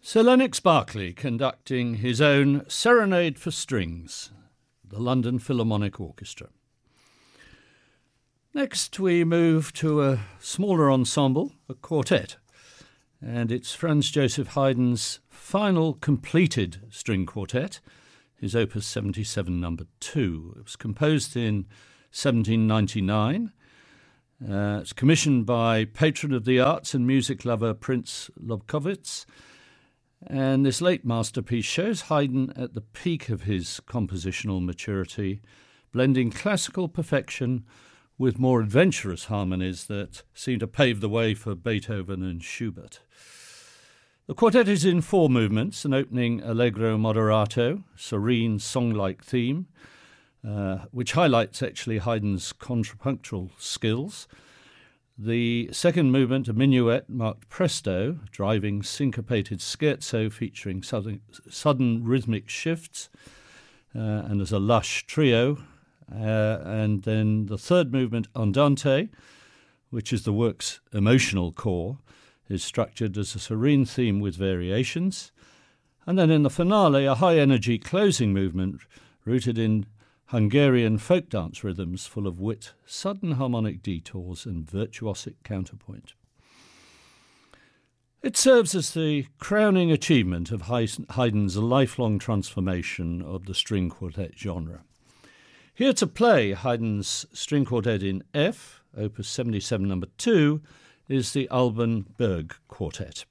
Sir Lennox Berkeley conducting his own Serenade for Strings, the London Philharmonic Orchestra. Next we move to a smaller ensemble, a quartet, and it's Franz Joseph Haydn's final completed string quartet, his Opus 77 No. 2. It was composed in 1799. It's commissioned by patron of the arts and music lover Prince Lobkowitz. And this late masterpiece shows Haydn at the peak of his compositional maturity, blending classical perfection with more adventurous harmonies that seem to pave the way for Beethoven and Schubert. The quartet is in 4 movements: an opening allegro moderato, serene song-like theme, which highlights actually Haydn's contrapuntal skills. The second movement, a minuet marked presto, driving syncopated scherzo featuring sudden rhythmic shifts, and as a lush trio. And then the third movement, andante, which is the work's emotional core, is structured as a serene theme with variations. And then in the finale, a high-energy closing movement rooted in Hungarian folk dance rhythms full of wit, sudden harmonic detours and virtuosic counterpoint. It serves as the crowning achievement of Haydn's lifelong transformation of the string quartet genre. Here to play Haydn's string quartet in F, Opus 77 No. 2, is the Alban Berg Quartet.